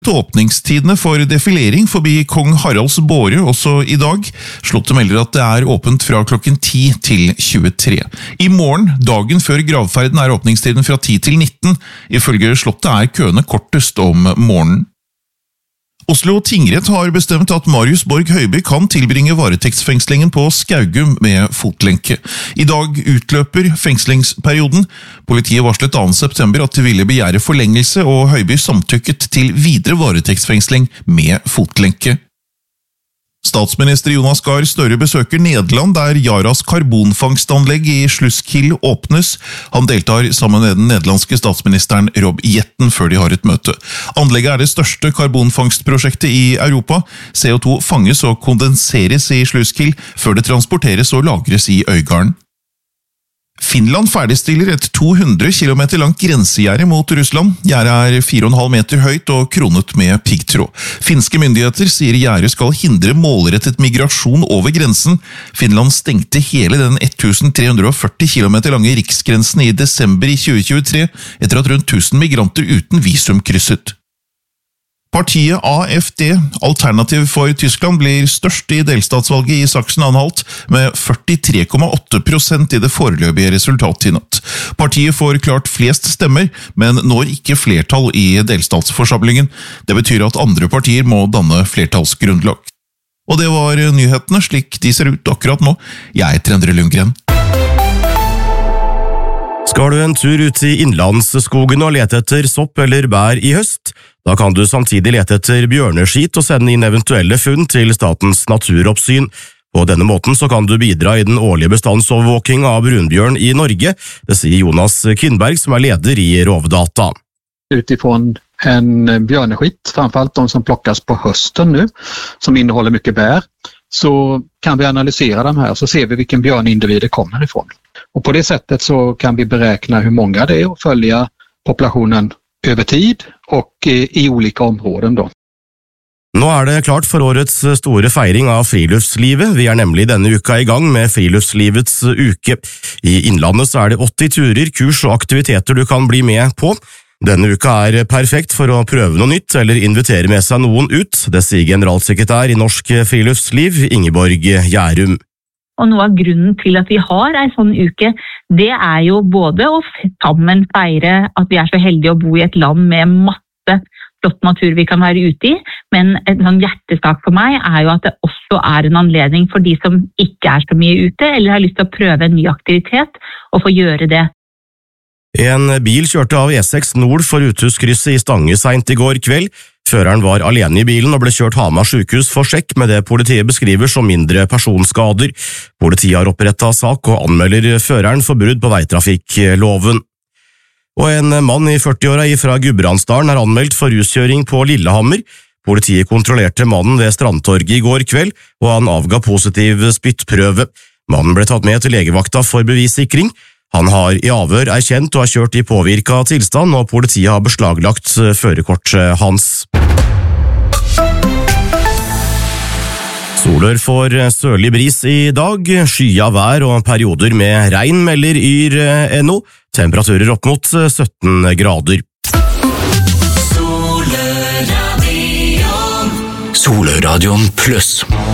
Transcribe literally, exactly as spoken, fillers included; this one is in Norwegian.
Åpningstidene for defilering forbi Kong Haralds båre også i dag. Slottet melder at det er åpent fra klokken ti til tjuetre. I morgen, dagen før gravferden, er åpningstiden fra ti til nitten. Ifølge Slottet er køene kortest om morgenen. Oslo tingrett har bestemt at Marius Borg Høiby kan tilbringe varetektsfengslingen på Skaugum med fotlenke. I dag utløper fengslingsperioden. Politiet varslet annen september at de ville begjære forlengelse, og Høiby samtykket til videre varetektsfengsling med fotlenke. Statsminister Jonas Gahr Støre besøker Nederland, der Yaras karbonfangstanlegg i Sluiskil åpnes. Han deltar sammen med den nederlandske statsministeren Rob Jetten før de har et møte. Anlegget er det største karbonfangstprosjektet i Europa. C O to fanges og kondenseres i Sluiskil før det transporteres og lagres i Øygarden. Finland ferdigstiller et to hundre kilometer langt grensegjerde mot Russland. Gjerdet er fire komma fem meter høyt og kronet med piggtråd. Finske myndigheter sier gjerdet skal hindre målrettet migrasjon over grensen. Finland stengte hele den tre hundre førti kilometer lange riksgrensen i desember i tjue tjuetre etter at rundt tusen migranter uten visum krysset. Partiet A F D, Alternativ for Tyskland, blir størst i delstatsvalget i Sachsen-Anhalt med førtitre komma åtte prosent i det foreløpige resultatet i natt. Partiet får klart flest stemmer, men når ikke flertall i delstatsforsamlingen. Det betyr at andre partier må danne flertallsgrunnlag. Og det var nyhetene slik de ser ut akkurat nå. Jeg heter Endre Lundgren. Skal du en tur ut i innlandsskogen og lete etter sopp eller bær i høst? Da kan du samtidig lete etter bjørneskit og sende inn eventuelle funn til Statens naturoppsyn. På denne måten så kan du bidra i den årlige bestandsovervåking av brunbjørn i Norge, det sier Jonas Kindberg, som er leder i Rovdata. Utifrån en björneskit, framförallt de som plockas på hösten nu, som innehåller mycket bär, så kan vi analysera dem här, så ser vi vilken björnindivid det kommer ifrån. Och på det sättet så kan vi beräkna hur många det är och följa populationen över tid och i olika områden då. Nå er det klart for årets store feiring av friluftslivet. Vi er nemlig denne uka i gang med Friluftslivets uke. I Innlandet så er det åtti turer, kurs og aktiviteter du kan bli med på. Denne uka er perfekt for å prøve noe nytt eller invitere med seg noen ut. Det sier generalsekretær i Norsk Friluftsliv, Ingeborg Gjærum. Og noe av grunnen til at vi har en sånn uke, det er jo både å sammen feire at vi er så heldige å bo i et land med masse flott natur vi kan være ute i, men en sånn hjertesak for meg er jo at det også er en anledning for de som ikke er så mye ute, eller har lyst til å prøve en ny aktivitet, og få gjøre det. En bil kjørte av E seks nord for Uthuskrysset i Stange sent i går kveld. Føreren var alene i bilen og ble kjørt Hamar sykehus for sjekk med det politiet beskriver som mindre personskader. Politiet har opprettet sak og anmelder føreren for brudd på veitrafikkloven. Og en mann i førtiåra fra Gudbrandsdalen er anmeldt for ruskjøring på Lillehammer. Politiet kontrollerte mannen ved Strandtorget i går kveld, og han avga positiv spyttprøve. Mannen ble tatt med til legevakta for bevissikring. Han har i avhør erkjent og har kjørt i påvirket tilstand, og politiet har beslaglagt førerkortet hans. Solør får sørlig bris i dag, skya vær og perioder med regn melder Yr N O. Temperaturer opp mot sytten grader. Soløradion Soløradion pluss